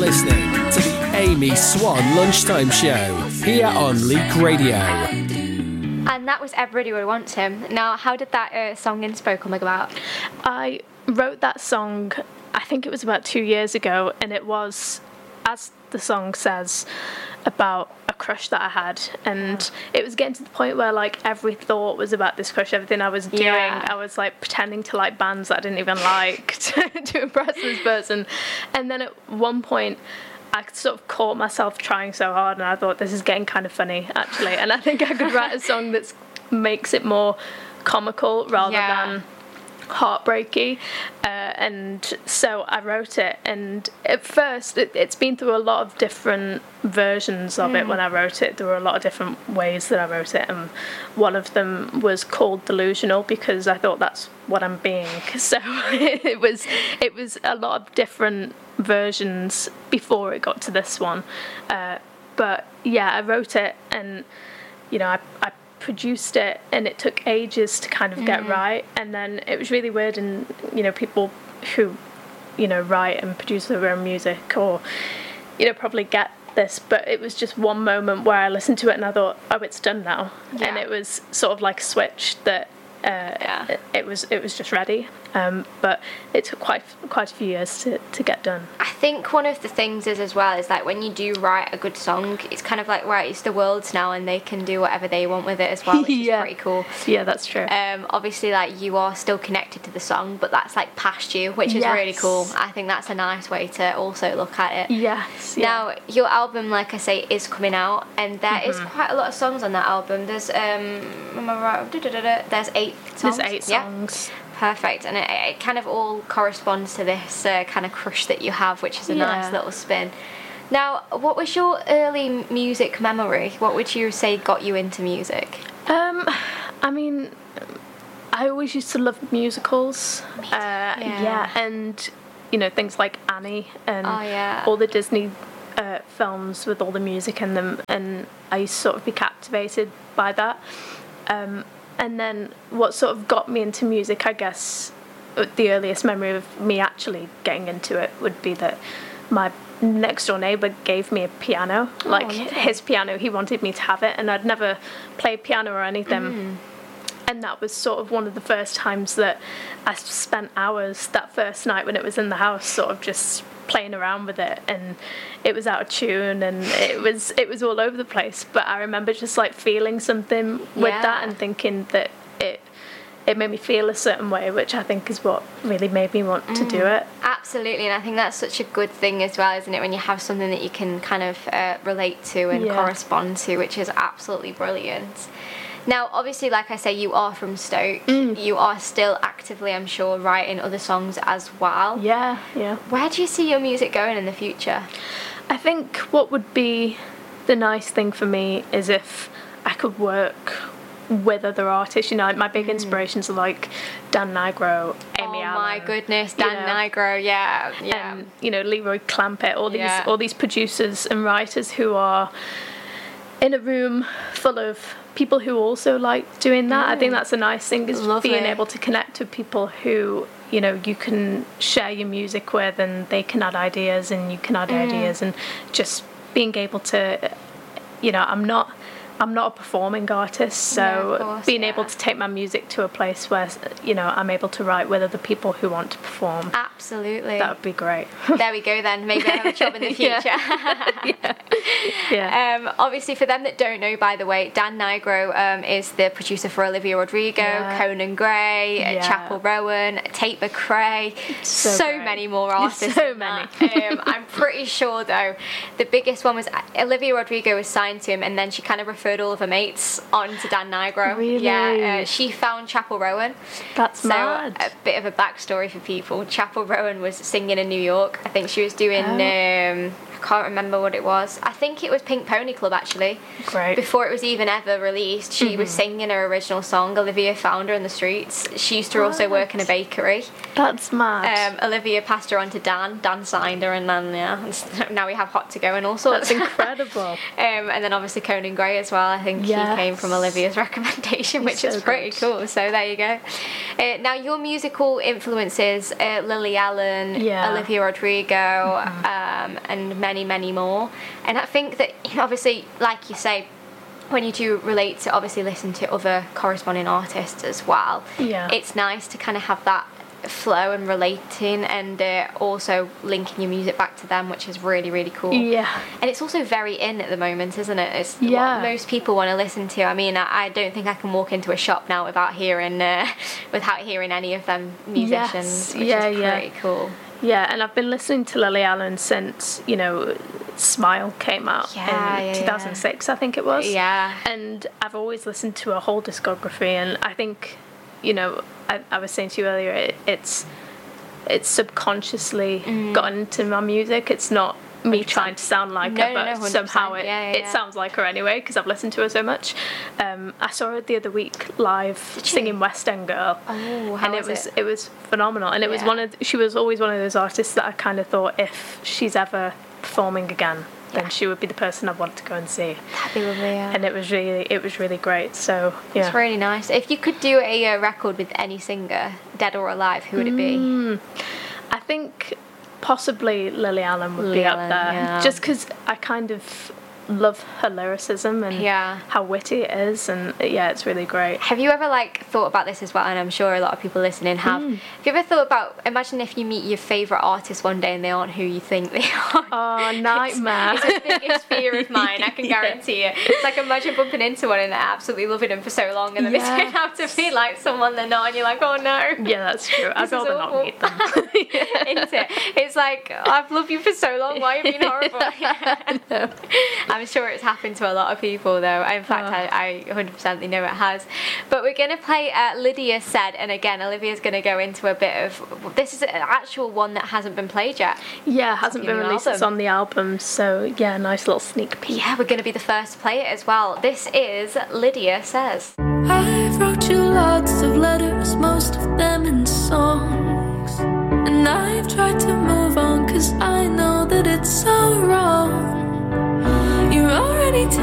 listening to the Amy Swan Lunchtime Show here on Leak Radio. And that was Everybody Would Want Him. Now, how did that song Inspo come about? I wrote that song, I think it was about 2 years ago, and it was, as the song says, about a crush that I had, and it was getting to the point where like every thought was about this crush. Everything I was doing, I was like pretending to like bands that I didn't even like to impress this person. And then at one point I sort of caught myself trying so hard, and I thought, this is getting kind of funny actually, and I think I could write a song that makes it more comical rather than heartbreaky, and so I wrote it. And at first it's been through a lot of different versions of it. When I wrote it, there were a lot of different ways that I wrote it, and one of them was called Delusional because I thought that's what I'm being. So it was a lot of different versions before it got to this one, but yeah, I wrote it, and you know, I produced it, and it took ages to kind of get right. And then it was really weird, and you know, people who, you know, write and produce their own music, or you know, probably get this, but it was just one moment where I listened to it and I thought, oh, it's done now. And it was sort of like a switch that it was just ready, but it took quite a few years to get done. I think one of the things is as well is like when you do write a good song, it's kind of like, right, it's the world's now, and they can do whatever they want with it as well, which is pretty cool. Yeah, that's true. Obviously, like, you are still connected to the song, but that's like past you, which is really cool. I think that's a nice way to also look at it. Yes. Now, your album, like I say, is coming out, and there is quite a lot of songs on that album. There's am I right? There's 8 songs. There's 8 songs. Perfect, and it kind of all corresponds to this kind of crush that you have, which is a nice little spin. Now, what was your early music memory? What would you say got you into music? I mean, I always used to love musicals. And you know, things like Annie and all the Disney films with all the music in them, and I used to sort of be captivated by that. And then what sort of got me into music, I guess, the earliest memory of me actually getting into it would be that my next door neighbour gave me a piano. His piano, he wanted me to have it, and I'd never played piano or anything. And that was sort of one of the first times that I spent hours that first night when it was in the house sort of just playing around with it, and it was out of tune, and it was all over the place. But I remember just like feeling something with that, and thinking that it made me feel a certain way, which I think is what really made me want to do it. Absolutely, and I think that's such a good thing as well, isn't it, when you have something that you can kind of relate to and correspond to, which is absolutely brilliant. Now, obviously, like I say, you are from Stoke. You are still actively, I'm sure, writing other songs as well. Yeah. Where do you see your music going in the future? I think what would be the nice thing for me is if I could work with other artists. You know, my big inspirations are like Dan Nigro, Amy Allen. Oh my goodness, Dan Nigro, yeah. You know, Leroy Clampett, all these producers and writers who are in a room full of people who also like doing that. I think that's a nice thing, is being able to connect with people who, you know, you can share your music with, and they can add ideas and you can add ideas, and just being able to, you know, I'm not a performing artist, so being able to take my music to a place where, you know, I'm able to write with other people who want to perform. Absolutely. That would be great. There we go then. Maybe I have a job in the future. Obviously, for them that don't know, by the way, Dan Nigro is the producer for Olivia Rodrigo, Conan Gray, Chapel Rowan, Tate McRae, so many more artists. So many. I'm pretty sure, though, the biggest one was Olivia Rodrigo was signed to him, and then she kind of referred all of her mates on to Dan Nigro. Really? Yeah, she found Chapel Rowan. That's mad. A bit of a backstory for people. Chapel Rowan was singing in New York. I think she was doing, I can't remember what it was. I think it was Pink Pony Club, actually. Great. Before it was even ever released, she was singing her original song. Olivia found her in the streets. She used to also work in a bakery. That's mad. Olivia passed her on to Dan. Dan signed her, and then, now we have Hot to Go and all sorts. That's incredible. And then obviously Conan Gray as well. I think he came from Olivia's recommendation, which is pretty cool. So there you go. Now, your musical influences, Lily Allen, Olivia Rodrigo, and and many, many more. And I think that, obviously, like you say, when you do relate to, obviously, listen to other corresponding artists as well, it's nice to kind of have that flow and relating, and also linking your music back to them, which is really, really cool. And it's also very in at the moment, isn't it? It's what most people want to listen to. I mean, I don't think I can walk into a shop now without hearing any of them musicians, which is pretty cool. And I've been listening to Lily Allen since, Smile came out in 2006, I think it was. And I've always listened to her whole discography, and I think, I was saying to you earlier, it's subconsciously gotten into my music. It's not me 100%. Trying to sound like her, but somehow it sounds like her anyway, because I've listened to her so much. I saw her the other week live singing West End Girl, it was phenomenal. And it was she was always one of those artists that I kind of thought, if she's ever performing again, then she would be the person I'd want to go and see. That'd be lovely, And it was really great. So it's really nice. If you could do a record with any singer, dead or alive, who would it be? I think possibly Lily Allen would be up there, just because I kind of love her lyricism and how witty it is, and it's really great. Have you ever thought about this as well? And I'm sure a lot of people listening have. Have you ever thought about, imagine if you meet your favourite artist one day and they aren't who you think they are? Oh, nightmare. It's the biggest fear of mine, I can guarantee it. It's imagine bumping into one and absolutely loving them for so long, and then they turn out to be someone they're not, and you're like, oh no. Yeah, that's true. I'd rather not meet them. Isn't it? It's I've loved you for so long, why have you been horrible? I'm sure it's happened to a lot of people, though. In fact, I 100% know it has. But we're going to play Lydia Said, and again, Olivia's going to go into a bit of... This is an actual one that hasn't been played yet. Yeah, it hasn't been released. It's on the album, so nice little sneak peek. Yeah, we're going to be the first to play it as well. This is Lydia Says. I wrote you lots of letters, most of them in songs, and I've tried to